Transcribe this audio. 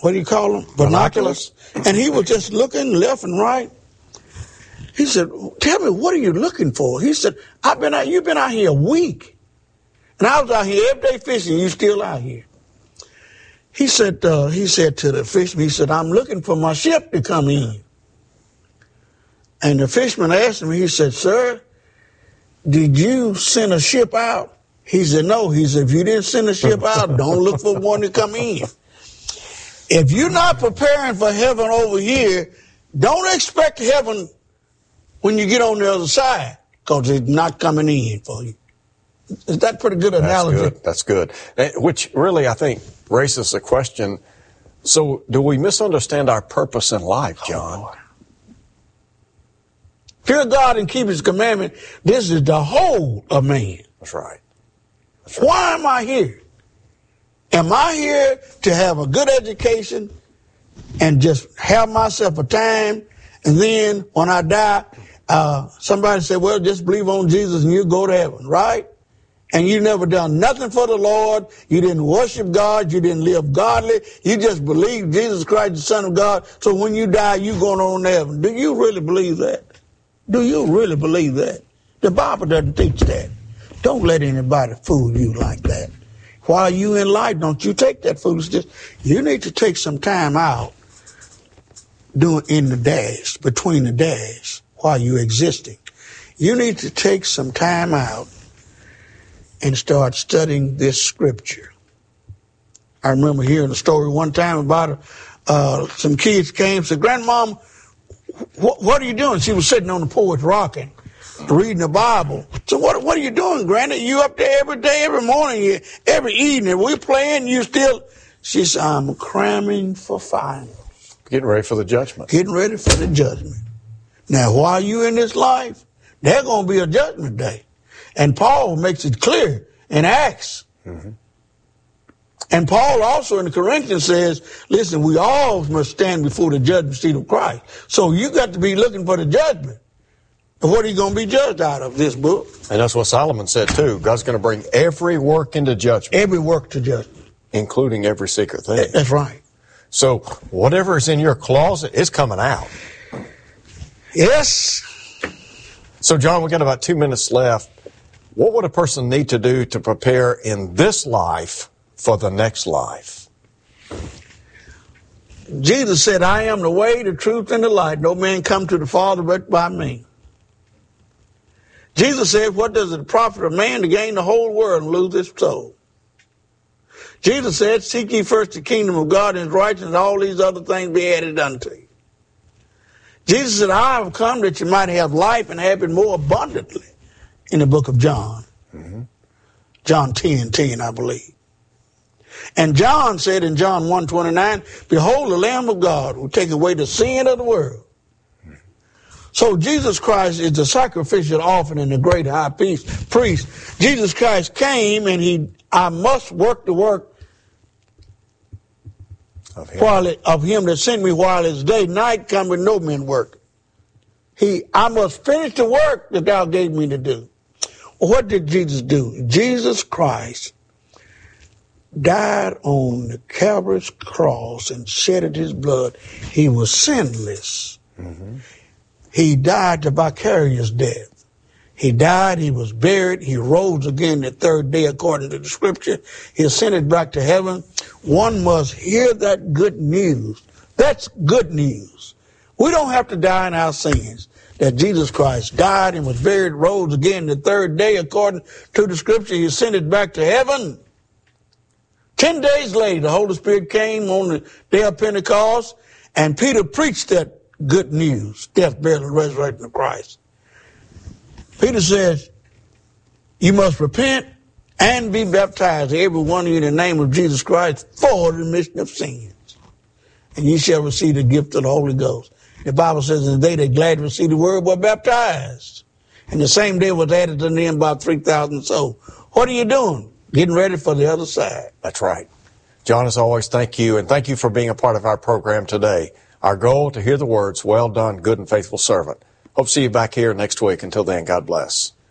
what do you call them? Binoculars. And he was just looking left and right. He said, tell me, what are you looking for? He said, you've been out here a week. And I was out here every day fishing, you still out here. He said to the fisherman, he said, I'm looking for my ship to come in. And the fisherman asked him, he said, sir, did you send a ship out? He said, no. He said, if you didn't send a ship out, don't look for one to come in. If you're not preparing for heaven over here, don't expect heaven when you get on the other side, because it's not coming in for you. Is that pretty good analogy? That's good. Which really, I think, raises the question, so do we misunderstand our purpose in life, John? Oh, fear God and keep his commandment. This is the whole of man. That's right. Why am I here? Am I here to have a good education and just have myself a time, and then when I die, somebody said, well, just believe on Jesus and you go to heaven, right? And you never done nothing for the Lord. You didn't worship God. You didn't live godly. You just believed Jesus Christ, the Son of God. So when you die, you going on to heaven. Do you really believe that? Do you really believe that? The Bible doesn't teach that. Don't let anybody fool you like that. While you in life, don't you take that foolishness. You need to take some time out in the dash, between the dash, while you're existing. You need to take some time out and start studying this scripture. I remember hearing a story one time about some kids came and said, Grandmama, what are you doing? She was sitting on the porch rocking, reading the Bible. So what are you doing, Granny? You up there every day, every morning, every evening. We're playing, you still... She said, I'm cramming for finals. Getting ready for the judgment. Getting ready for the judgment. Now, while you're in this life, there's going to be a judgment day. And Paul makes it clear in Acts. Mm-hmm. And Paul also in the Corinthians says, listen, we all must stand before the judgment seat of Christ. So you got to be looking for the judgment. And what are you going to be judged out of, this book? And that's what Solomon said too. God's going to bring every work into judgment. Every work to judgment. Including every secret thing. That's right. So whatever is in your closet is coming out. Yes. So John, we've got about 2 minutes left. What would a person need to do to prepare in this life for the next life? Jesus said, I am the way, the truth, and the light. No man come to the Father but by me. Jesus said, what does it profit a man to gain the whole world and lose his soul? Jesus said, seek ye first the kingdom of God and his righteousness, and all these other things be added unto you. Jesus said, I have come that you might have life and have it more abundantly. In the book of John. Mm-hmm. John 10:10, I believe. And John said in John 1:29, behold the Lamb of God who take away the sin of the world. Mm-hmm. So Jesus Christ is the sacrificial offering and the great high priest. Jesus Christ came and I must work the work of him that sent me while it's day. Night come with no men work. I must finish the work that thou gave me to do. What did Jesus do? Jesus Christ died on the Calvary's cross and shedded his blood. He was sinless. Mm-hmm. He died the vicarious death. He died, he was buried, he rose again the third day according to the scripture. He ascended back to heaven. One must hear that good news. That's good news. We don't have to die in our sins. That Jesus Christ died and was buried, rose again the third day according to the scripture. He ascended back to heaven. 10 days later, the Holy Spirit came on the day of Pentecost, and Peter preached that good news, death, burial, and resurrection of Christ. Peter says, you must repent and be baptized, every one of you, in the name of Jesus Christ for the remission of sins. And ye shall receive the gift of the Holy Ghost. The Bible says, and they that gladly received the word were baptized. And the same day was added to them about 3,000 souls. What are you doing? Getting ready for the other side. That's right. John, as always, thank you. And thank you for being a part of our program today. Our goal, to hear the words, well done, good and faithful servant. Hope to see you back here next week. Until then, God bless.